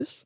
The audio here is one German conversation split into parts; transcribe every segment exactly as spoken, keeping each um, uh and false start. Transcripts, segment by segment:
Tschüss.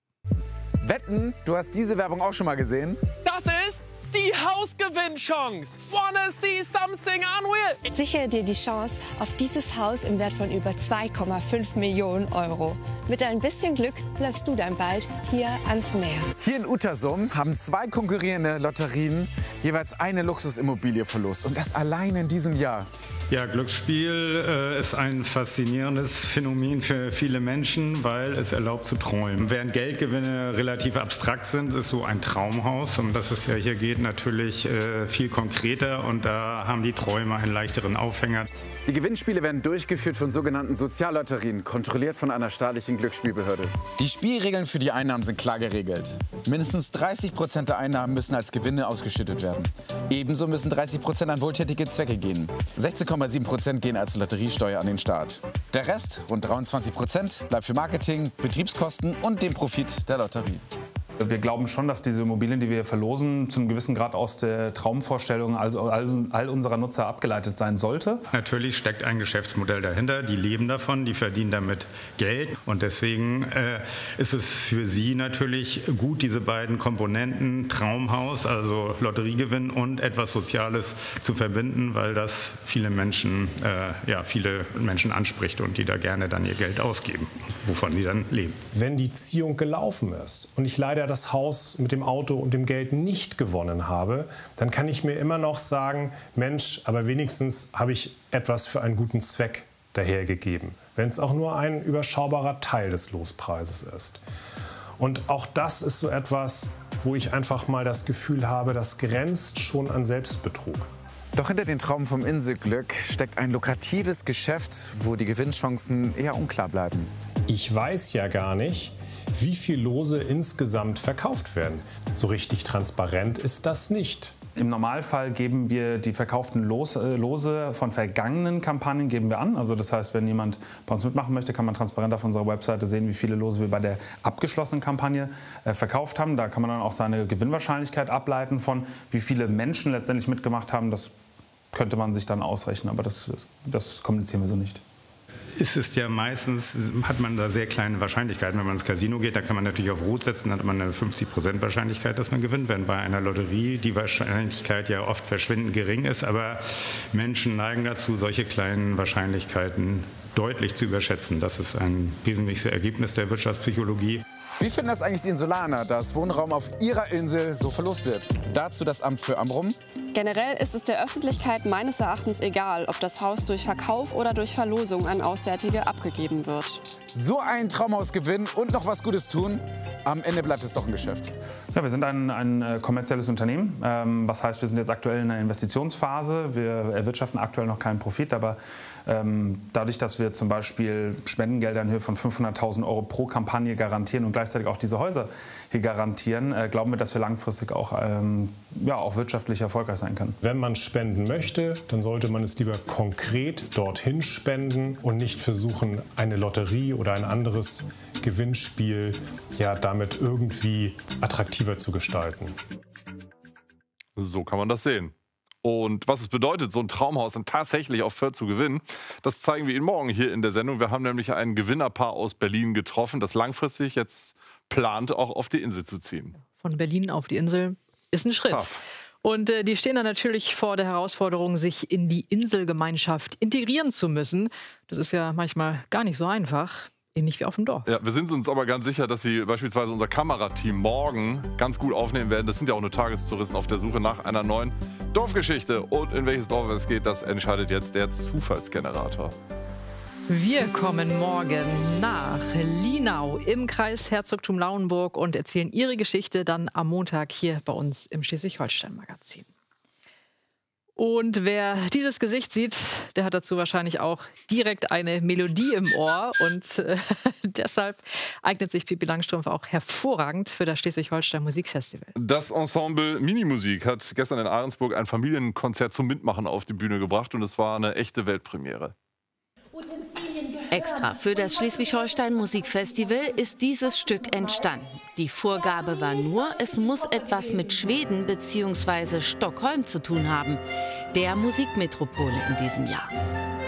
Wetten, du hast diese Werbung auch schon mal gesehen? Das ist die Hausgewinnchance. Wanna see something unreal? Sichere dir die Chance auf dieses Haus im Wert von über zwei Komma fünf Millionen Euro. Mit ein bisschen Glück läufst du dann bald hier ans Meer. Hier in Uetersen haben zwei konkurrierende Lotterien jeweils eine Luxusimmobilie verlost. Und das allein in diesem Jahr. Ja, Glücksspiel äh, ist ein faszinierendes Phänomen für viele Menschen, weil es erlaubt zu träumen. Während Geldgewinne relativ abstrakt sind, ist so ein Traumhaus, um das es ja hier geht, natürlich äh, viel konkreter, und da haben die Träume einen leichteren Aufhänger. Die Gewinnspiele werden durchgeführt von sogenannten Soziallotterien, kontrolliert von einer staatlichen Glücksspielbehörde. Die Spielregeln für die Einnahmen sind klar geregelt. Mindestens dreißig Prozent der Einnahmen müssen als Gewinne ausgeschüttet werden. Ebenso müssen dreißig Prozent an wohltätige Zwecke gehen. sechzehn Komma sieben Prozent gehen als Lotteriesteuer an den Staat. Der Rest, rund dreiundzwanzig Prozent, bleibt für Marketing, Betriebskosten und den Profit der Lotterie. Wir glauben schon, dass diese Immobilien, die wir verlosen, zu einem gewissen Grad aus der Traumvorstellung also all unserer Nutzer abgeleitet sein sollte. Natürlich steckt ein Geschäftsmodell dahinter. Die leben davon, die verdienen damit Geld. Und deswegen äh, ist es für sie natürlich gut, diese beiden Komponenten, Traumhaus, also Lotteriegewinn, und etwas Soziales zu verbinden, weil das viele Menschen, äh, ja, viele Menschen anspricht und die da gerne dann ihr Geld ausgeben, wovon sie dann leben. Wenn die Ziehung gelaufen ist und ich leider das Haus mit dem Auto und dem Geld nicht gewonnen habe, dann kann ich mir immer noch sagen, Mensch, aber wenigstens habe ich etwas für einen guten Zweck dahergegeben, wenn es auch nur ein überschaubarer Teil des Lospreises ist. Und auch das ist so etwas, wo ich einfach mal das Gefühl habe, das grenzt schon an Selbstbetrug. Doch hinter den Traum vom Inselglück steckt ein lukratives Geschäft, wo die Gewinnchancen eher unklar bleiben. Ich weiß ja gar nicht, wie viel Lose insgesamt verkauft werden. So richtig transparent ist das nicht. Im Normalfall geben wir die verkauften Los, äh, Lose von vergangenen Kampagnen geben wir an. Also das heißt, wenn jemand bei uns mitmachen möchte, kann man transparent auf unserer Webseite sehen, wie viele Lose wir bei der abgeschlossenen Kampagne äh, verkauft haben. Da kann man dann auch seine Gewinnwahrscheinlichkeit ableiten von, wie viele Menschen letztendlich mitgemacht haben. Das könnte man sich dann ausrechnen, aber das, das, das kommunizieren wir so nicht. Es ist ja meistens, hat man da sehr kleine Wahrscheinlichkeiten. Wenn man ins Casino geht, da kann man natürlich auf Rot setzen, dann hat man eine fünfzig Prozent Wahrscheinlichkeit, dass man gewinnt. Wenn bei einer Lotterie die Wahrscheinlichkeit ja oft verschwindend gering ist. Aber Menschen neigen dazu, solche kleinen Wahrscheinlichkeiten deutlich zu überschätzen. Das ist ein wesentliches Ergebnis der Wirtschaftspsychologie. Wie finden das eigentlich die Insulaner, dass Wohnraum auf ihrer Insel so verlost wird? Dazu das Amt für Amrum. Generell ist es der Öffentlichkeit meines Erachtens egal, ob das Haus durch Verkauf oder durch Verlosung an Auswärtige abgegeben wird. So ein Traumhaus gewinnen und noch was Gutes tun, am Ende bleibt es doch ein Geschäft. Ja, wir sind ein, ein kommerzielles Unternehmen. Ähm, was heißt, wir sind jetzt aktuell in einer Investitionsphase. Wir erwirtschaften aktuell noch keinen Profit, aber ähm, dadurch, dass wir zum Beispiel Spendengelder in Höhe von fünfhunderttausend Euro pro Kampagne garantieren und gleichzeitig auch diese Häuser hier garantieren, äh, glauben wir, dass wir langfristig auch, ähm, ja, auch wirtschaftlich erfolgreich sein können. Wenn man spenden möchte, dann sollte man es lieber konkret dorthin spenden und nicht versuchen, eine Lotterie oder ein anderes Gewinnspiel ja, damit irgendwie attraktiver zu gestalten. So kann man das sehen. Und was es bedeutet, so ein Traumhaus dann tatsächlich auf Fürth zu gewinnen, das zeigen wir Ihnen morgen hier in der Sendung. Wir haben nämlich ein Gewinnerpaar aus Berlin getroffen, das langfristig jetzt plant, auch auf die Insel zu ziehen. Von Berlin auf die Insel ist ein Schritt. Tough. Und äh, die stehen dann natürlich vor der Herausforderung, sich in die Inselgemeinschaft integrieren zu müssen. Das ist ja manchmal gar nicht so einfach. Ähnlich wie auf dem Dorf. Ja, wir sind uns aber ganz sicher, dass Sie beispielsweise unser Kamerateam morgen ganz gut aufnehmen werden. Das sind ja auch nur Tagestouristen auf der Suche nach einer neuen Dorfgeschichte. Und in welches Dorf es geht, das entscheidet jetzt der Zufallsgenerator. Wir kommen morgen nach Linau im Kreis Herzogtum Lauenburg und erzählen Ihre Geschichte dann am Montag hier bei uns im Schleswig-Holstein-Magazin. Und wer dieses Gesicht sieht, der hat dazu wahrscheinlich auch direkt eine Melodie im Ohr. Und äh, deshalb eignet sich Pippi Langstrumpf auch hervorragend für das Schleswig-Holstein Musikfestival. Das Ensemble Minimusik hat gestern in Ahrensburg ein Familienkonzert zum Mitmachen auf die Bühne gebracht. Und es war eine echte Weltpremiere. Extra für das Schleswig-Holstein Musikfestival ist dieses Stück entstanden. Die Vorgabe war nur, es muss etwas mit Schweden bzw. Stockholm zu tun haben, der Musikmetropole in diesem Jahr.